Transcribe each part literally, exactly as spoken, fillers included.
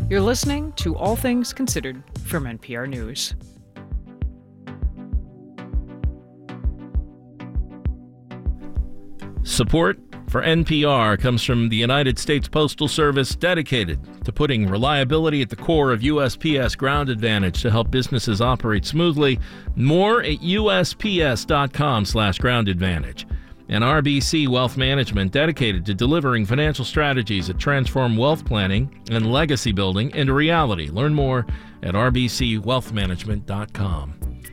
You're listening to All Things Considered from N P R News. Support for N P R comes from the United States Postal Service, dedicated to putting reliability at the core of U S P S Ground Advantage to help businesses operate smoothly. More at U S P S dot com slash ground advantage. And R B C Wealth Management, dedicated to delivering financial strategies that transform wealth planning and legacy building into reality. Learn more at R B C wealth management dot com.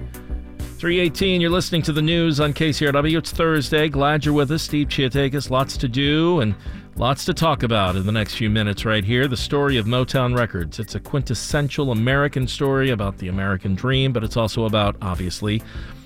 three eighteen, you're listening to the news on K C R W. It's Thursday. Glad you're with us. Steve Chiatakis. Lots to do and lots to talk about in the next few minutes right here. The story of Motown Records. It's a quintessential American story about the American dream, but it's also about, obviously,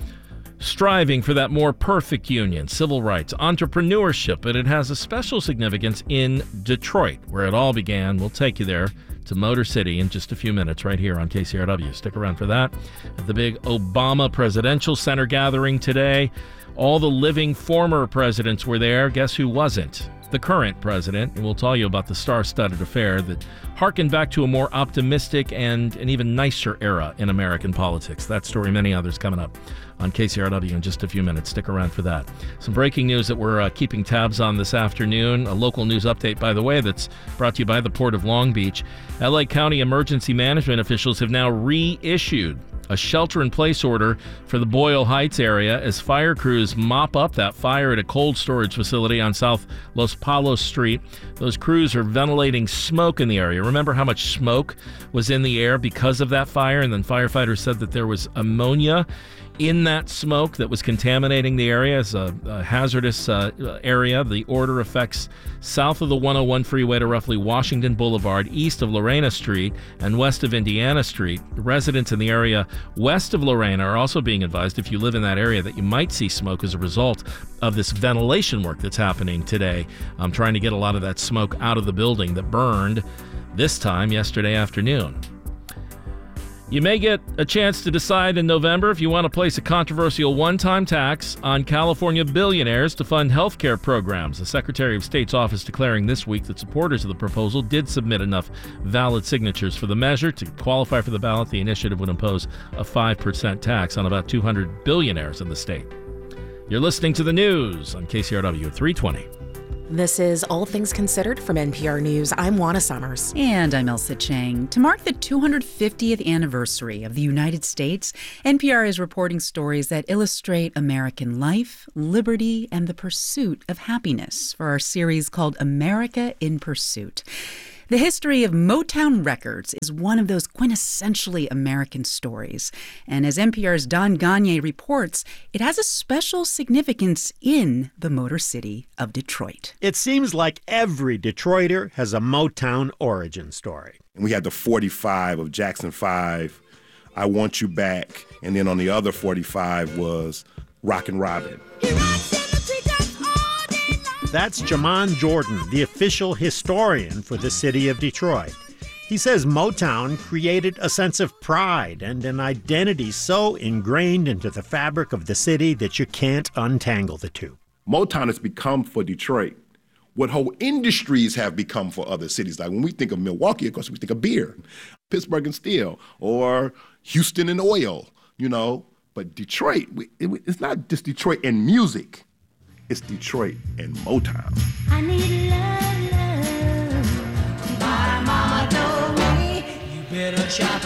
striving for that more perfect union, civil rights, entrepreneurship, and it has a special significance in Detroit, where it all began. We'll take you there to Motor City in just a few minutes right here on K C R W. Stick around for that. At the big Obama Presidential Center gathering today, all the living former presidents were there. Guess who wasn't? The current president. And we'll tell you about the star-studded affair that harkened back to a more optimistic and an even nicer era in American politics. That story and many others coming up on K C R W in just a few minutes. Stick around for that. Some breaking news that we're uh, keeping tabs on this afternoon. A local news update, by the way, that's brought to you by the Port of Long Beach. L A County emergency management officials have now reissued a shelter-in-place order for the Boyle Heights area as fire crews mop up that fire at a cold storage facility on South Los Palos Street. Those crews are ventilating smoke in the area. Remember how much smoke was in the air because of that fire? And then firefighters said that there was ammonia in that smoke that was contaminating the area as a, a hazardous uh, area. The order affects south of the one oh one freeway to roughly Washington Boulevard, east of Lorena Street, and west of Indiana Street. Residents in the area west of Lorena are also being advised, if you live in that area, that you might see smoke as a result of this ventilation work that's happening today. I'm trying to get a lot of that smoke out of the building that burned this time yesterday afternoon. You may get a chance to decide in November if you want to place a controversial one-time tax on California billionaires to fund health care programs. The Secretary of State's office declaring this week that supporters of the proposal did submit enough valid signatures for the measure to qualify for the ballot. The initiative would impose a five percent tax on about two hundred billionaires in the state. You're listening to the news on K C R W at three twenty. This is All Things Considered from N P R News. I'm Juana Summers. And I'm Elsa Chang. To mark the two hundred fiftieth anniversary of the United States, N P R is reporting stories that illustrate American life, liberty, and the pursuit of happiness for our series called America in Pursuit. The history of Motown Records is one of those quintessentially American stories. And as N P R's Don Gagné reports, it has a special significance in the Motor City of Detroit. It seems like every Detroiter has a Motown origin story. We had the forty-five of Jackson five, I Want You Back, and then on the other forty-five was Rockin' Robin. That's Jamon Jordan, the official historian for the city of Detroit. He says Motown created a sense of pride and an identity so ingrained into the fabric of the city that you can't untangle the two. Motown has become for Detroit what whole industries have become for other cities. Like when we think of Milwaukee, of course, we think of beer, Pittsburgh and steel, or Houston and oil, you know. But Detroit, it's not just Detroit and music. It's Detroit and Motown. I need love, love. My mama told me you better shop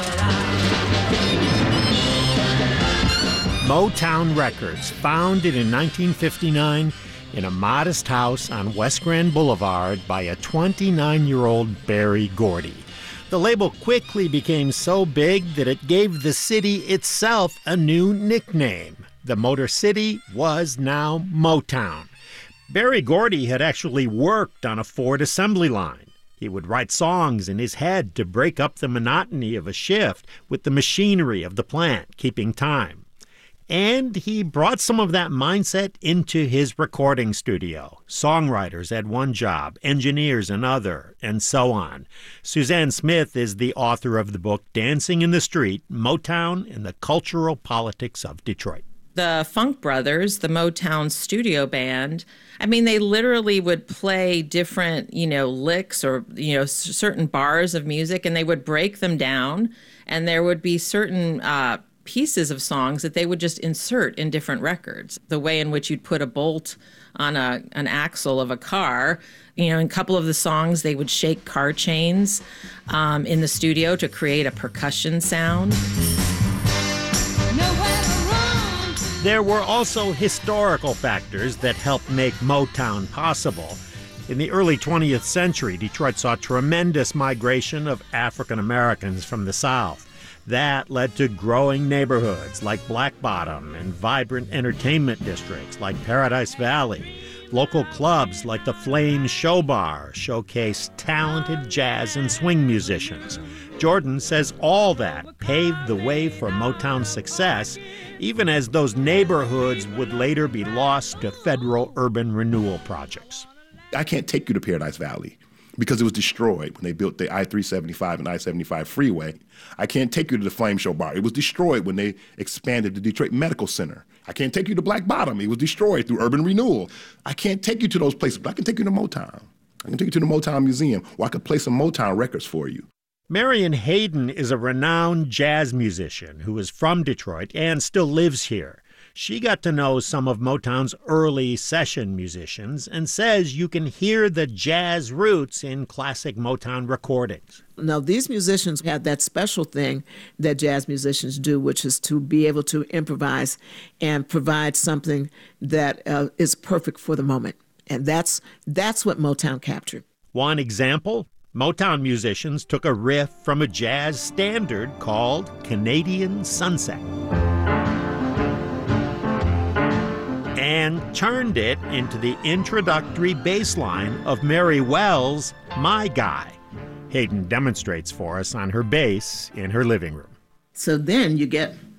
around. Motown Records, founded in nineteen fifty-nine in a modest house on West Grand Boulevard by a twenty-nine-year-old Berry Gordy. The label quickly became so big that it gave the city itself a new nickname. The Motor City was now Motown. Berry Gordy had actually worked on a Ford assembly line. He would write songs in his head to break up the monotony of a shift with the machinery of the plant, keeping time. And he brought some of that mindset into his recording studio. Songwriters had one job, engineers another, and so on. Suzanne Smith is the author of the book Dancing in the Street, Motown and the Cultural Politics of Detroit. The Funk Brothers, the Motown studio band, I mean, they literally would play different, you know, licks or, you know, s- certain bars of music, and they would break them down, and there would be certain uh, pieces of songs that they would just insert in different records. The way in which you'd put a bolt on a an axle of a car. You know, in a couple of the songs, they would shake car chains um, in the studio to create a percussion sound. There were also historical factors that helped make Motown possible. In the early twentieth century, Detroit saw tremendous migration of African Americans from the South. That led to growing neighborhoods like Black Bottom and vibrant entertainment districts like Paradise Valley. Local clubs like the Flame Show Bar showcased talented jazz and swing musicians. Jordan says all that paved the way for Motown's success, even as those neighborhoods would later be lost to federal urban renewal projects. I can't take you to Paradise Valley because it was destroyed when they built the I three seventy-five and I seventy-five freeway. I can't take you to the Flame Show Bar. It was destroyed when they expanded the Detroit Medical Center. I can't take you to Black Bottom. It was destroyed through urban renewal. I can't take you to those places, but I can take you to Motown. I can take you to the Motown Museum, where I could play some Motown records for you. Marion Hayden is a renowned jazz musician who is from Detroit and still lives here. She got to know some of Motown's early session musicians and says you can hear the jazz roots in classic Motown recordings. Now, these musicians have that special thing that jazz musicians do, which is to be able to improvise and provide something that uh, is perfect for the moment. And that's that's what Motown captured. One example, Motown musicians took a riff from a jazz standard called Canadian Sunset and turned it into the introductory bass line of Mary Wells' My Guy. Hayden demonstrates for us on her bass in her living room. So then you get